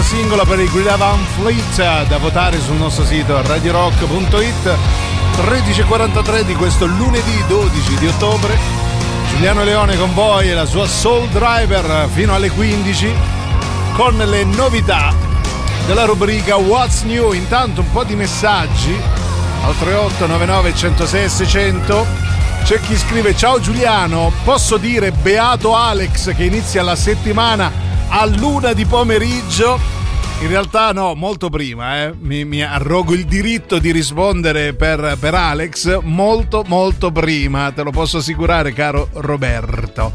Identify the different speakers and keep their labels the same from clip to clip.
Speaker 1: singolo per i Greta Van Fleet, da votare sul nostro sito radiorock.it. 13:43 di questo lunedì 12 di ottobre. Giuliano Leone con voi e la sua Soul Driver fino alle 15 con le novità della rubrica What's New. Intanto un po' di messaggi al 3899 106 600. C'è chi scrive: ciao Giuliano, posso dire beato Alex che inizia la settimana all'1 di pomeriggio? In realtà no, molto prima, mi arrogo il diritto di rispondere per Alex molto prima, te lo posso assicurare, caro Roberto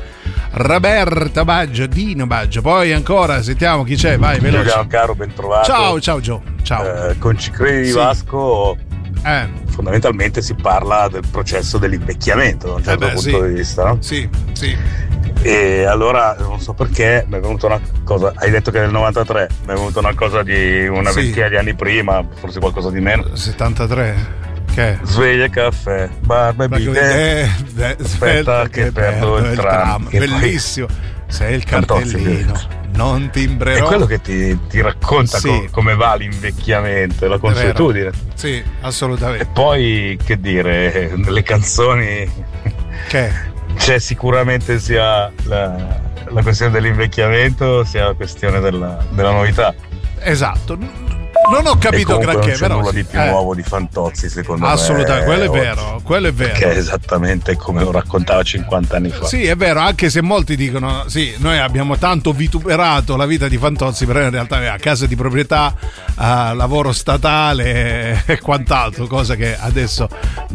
Speaker 1: Dino Baggio. Poi ancora sentiamo chi c'è, vai veloce.
Speaker 2: Giuliano caro, ben trovato.
Speaker 1: Ciao Gio, ciao.
Speaker 2: Con Cicredi di Vasco fondamentalmente si parla del processo dell'invecchiamento da un certo punto di vista, no? Sì. E allora non so perché mi è venuta una cosa, hai detto che nel 93, mi è venuta una cosa di una ventina di anni prima, forse qualcosa di meno.
Speaker 1: 73. Che?
Speaker 2: Sveglia, caffè, barba e bidet. Aspetta che perdo il tram.
Speaker 1: Bellissimo. Sei il cartellino, non timbrerò.
Speaker 2: È quello che ti racconta come va l'invecchiamento, la consuetudine.
Speaker 1: Sì, assolutamente.
Speaker 2: E poi, che dire, nelle canzoni c'è sicuramente sia la questione dell'invecchiamento sia la questione della novità.
Speaker 1: Esatto. Non ho capito granché,
Speaker 2: non c'è nulla di più nuovo di Fantozzi, secondo me.
Speaker 1: Assolutamente, quello è vero.
Speaker 2: Che è esattamente come lo raccontava 50 anni fa.
Speaker 1: Sì, è vero, anche se molti dicono noi abbiamo tanto vituperato la vita di Fantozzi, però in realtà aveva casa di proprietà, lavoro statale e quant'altro, cosa che adesso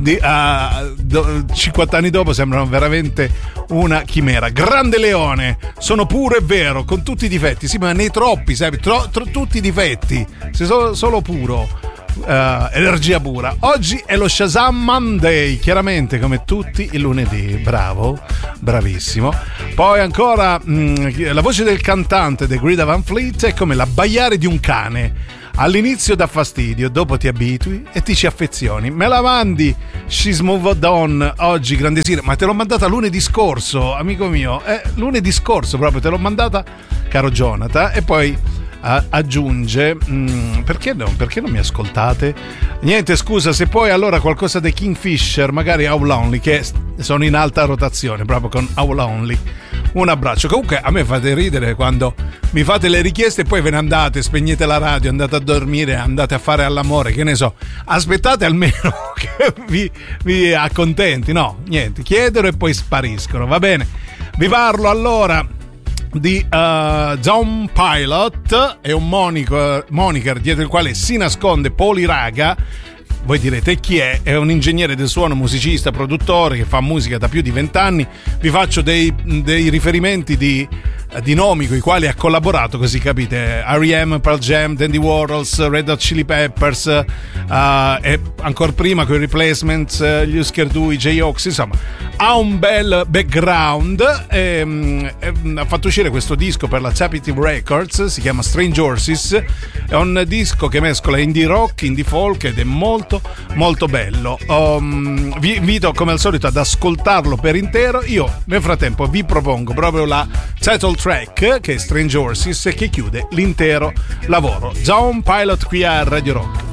Speaker 1: 50 anni dopo sembrano veramente una chimera. Grande Leone, sono puro e vero, con tutti i difetti, sì, ma nei troppi, sai, tutti i difetti, solo puro, energia pura. Oggi è lo Shazam Monday, chiaramente come tutti i lunedì. Bravo, bravissimo. Poi ancora la voce del cantante dei Greta Van Fleet è come l'abbaiare di un cane. All'inizio dà fastidio, dopo ti abitui e ti ci affezioni. Me la mandi She's Moved On oggi, grande Sire, ma te l'ho mandata lunedì scorso, amico mio, lunedì scorso proprio te l'ho mandata, caro Jonathan. E poi aggiunge perché non mi ascoltate? Niente, scusa, se poi allora qualcosa dei Kingfisher, magari How Lonely, che sono in alta rotazione proprio con How Lonely. Un abbraccio. Comunque a me fate ridere quando mi fate le richieste e poi ve ne andate, spegnete la radio, andate a dormire, andate a fare all'amore, che ne so. Aspettate almeno che vi accontenti. No, niente, chiedono e poi spariscono, va bene. Vi parlo allora di Zone Pilot, è un moniker dietro il quale si nasconde Poli Raga. Voi direte chi è? È un ingegnere del suono, musicista, produttore che fa musica da più di 20 anni. Vi faccio dei riferimenti di nomi con i quali ha collaborato, così capite: R.E.M., Pearl Jam, Dandy Warhols, Red Hot Chili Peppers, e ancora prima con i Replacements, gli Husker Du, i J-Ox, insomma ha un bel background. Ha fatto uscire questo disco per la Chapitive Records, si chiama Strange Horses. È un disco che mescola indie rock, indie folk ed è molto bello. Vi invito come al solito ad ascoltarlo per intero. Io nel frattempo vi propongo proprio la title track, che è Strange Horses, che chiude l'intero lavoro. Zone Pilot qui a Radio Rock.